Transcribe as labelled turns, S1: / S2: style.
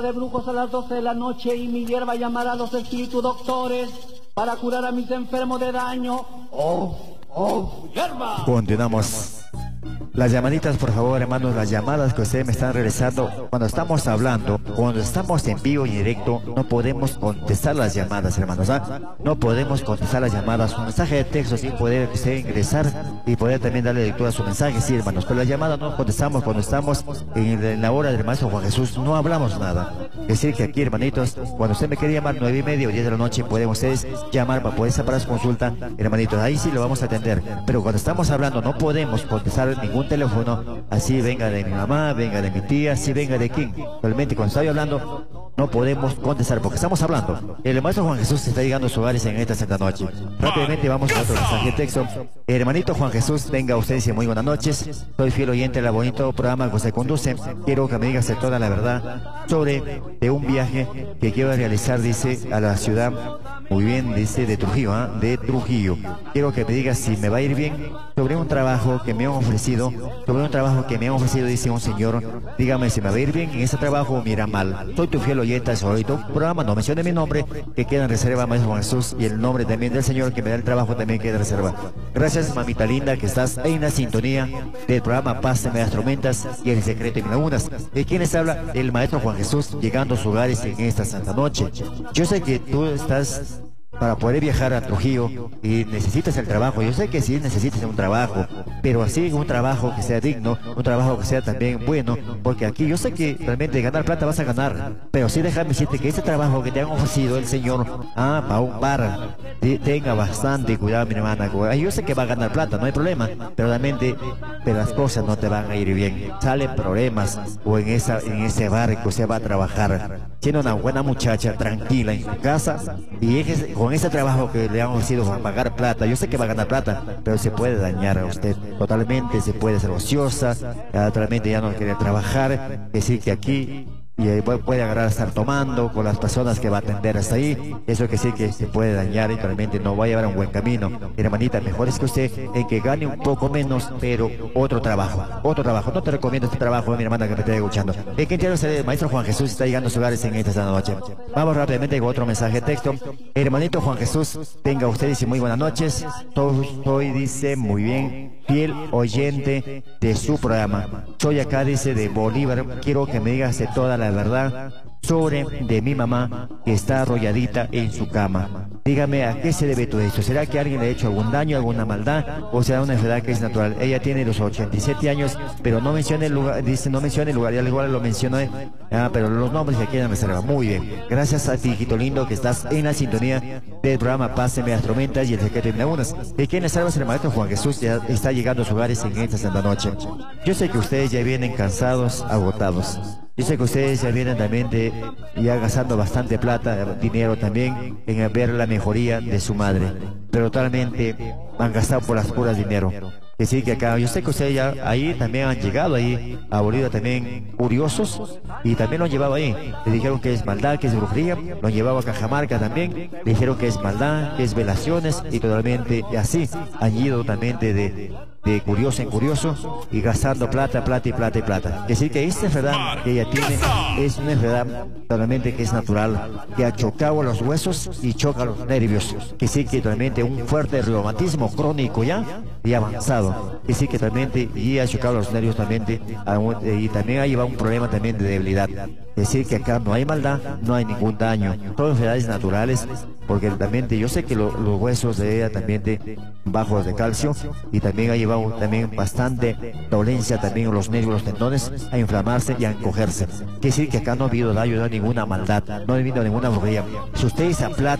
S1: de brujos a las 12 de la noche y mi hierba llamará a los espíritus doctores para curar a mis enfermos de daño. ¡Oh, hierba!
S2: Continuamos. Las llamaditas, por favor, hermanos, las llamadas que ustedes me están realizando. Cuando estamos hablando, cuando estamos en vivo y directo, no podemos contestar las llamadas, hermanos, ¿ah? No podemos contestar las llamadas. Un mensaje de texto sí poder usted ingresar y poder también darle lectura a su mensaje, sí, hermanos. Pero las llamadas no contestamos cuando estamos en la hora del Maestro Juan Jesús, no hablamos nada. Es decir, que aquí, hermanitos, cuando usted me quiere llamar 9:30 o 10 de la noche, pueden ustedes llamar para poder separar su consulta, hermanitos. Ahí sí lo vamos a atender. Pero cuando estamos hablando, no podemos contestar ningún teléfono, así venga de mi mamá, venga de mi tía, así venga de quién. Realmente cuando estoy hablando no podemos contestar porque estamos hablando. El Maestro Juan Jesús está llegando a sus hogares en esta santa noche. Rápidamente vamos a otro mensaje de texto. Hermanito Juan Jesús, venga usted y muy buenas noches. Soy fiel oyente del bonito programa que se conduce. Quiero que me digas toda la verdad sobre un viaje que quiero realizar, dice, a la ciudad, muy bien, dice, de Trujillo, de Trujillo. Quiero que me digas si me va a ir bien sobre un trabajo que me han ofrecido. Sobre un trabajo que me han ofrecido, dice un señor, dígame si me va a ir bien en ese trabajo o me irá mal. Soy tu fiel oyente, soy tu programa, no mencione mi nombre, que queda en reserva, Maestro Juan Jesús, y el nombre también del señor que me da el trabajo también queda en reserva. Gracias, mamita linda, que estás en la sintonía del programa Paz de Medias Tormentas y el secreto de mis lagunas. ¿De quién les habla? El Maestro Juan Jesús, llegando a sus hogares en esta santa noche. Yo sé que tú estás para poder viajar a Trujillo y necesitas el trabajo. Yo sé que sí necesitas un trabajo, pero así un trabajo que sea digno, un trabajo que sea también bueno, porque aquí yo sé que realmente ganar plata vas a ganar, pero sí déjame decirte que ese trabajo que te han ofrecido el Señor, para un bar, tenga bastante cuidado, mi hermana. Yo sé que va a ganar plata, no hay problema, pero realmente las cosas no te van a ir bien. Salen problemas o en ese bar que usted va a trabajar, siendo una buena muchacha tranquila en su casa y con ese trabajo que le han ofrecido a pagar plata. Yo sé que va a ganar plata, pero se puede dañar a usted totalmente, se puede ser ociosa, totalmente ya no quiere trabajar. Es decir, que aquí y puede agarrar a estar tomando con las personas que va a atender hasta ahí. Eso que sí que se puede dañar y realmente no va a llevar a un buen camino. Hermanita, mejor es que usted en que gane un poco menos, pero otro trabajo. No te recomiendo este trabajo, mi hermana, que me esté escuchando. ¿Quién quiere ser el Maestro Juan Jesús? Está llegando a sus hogares en esta noche. Vamos rápidamente con otro mensaje de texto. Hermanito Juan Jesús, tenga usted, dice, muy buenas noches. Soy, dice, muy bien, fiel oyente de su programa. Soy acá, dice, de Bolívar. Quiero que me digas de toda la verdad sobre de mi mamá que está arrolladita en su cama. Dígame, ¿a qué se debe todo esto? ¿Será que alguien le ha hecho algún daño, alguna maldad? ¿O será una enfermedad que es natural? Ella tiene los 87 años, pero no menciona el lugar, dice, no menciona el lugar, ya igual lo mencionó, pero los nombres que aquí en la reserva. Muy bien. Gracias a ti, hijito lindo, que estás en la sintonía del programa Paz de Medias Tormentas y el secreto de mis lagunas. ¿De quién les salvas? El Maestro Juan Jesús ya está llegando a sus hogares en esta santa noche. Yo sé que ustedes ya vienen cansados, agotados. Yo sé que ustedes ya vienen también ya gastando bastante plata, dinero también, en ver la mejoría de su madre. Pero totalmente han gastado por las puras dinero. Que sí, que acá, yo sé que ustedes ya ahí también han llegado ahí a Bolivia también curiosos y también lo han llevado ahí. Le dijeron que es maldad, que es brujería, lo han llevado a Cajamarca también, le dijeron que es maldad, que es velaciones y totalmente así han ido también de curioso en curioso y gastando plata. Es decir, que esta enfermedad que ella tiene es una enfermedad totalmente que es natural, que ha chocado los huesos y choca los nervios. Que sí, que totalmente un fuerte reumatismo crónico ya y avanzado. Que sí, que totalmente y ha chocado los nervios también y también ha llevado un problema también de debilidad. Es decir, que acá no hay maldad, no hay ningún daño, son enfermedades naturales, porque también yo sé que los huesos de ella también bajos de calcio y también ha llevado también bastante dolencia también en los nervios, los tendones a inflamarse y a encogerse. Es decir, que acá no ha habido daño, no hay ninguna maldad, no ha habido ninguna brujería. Si ustedes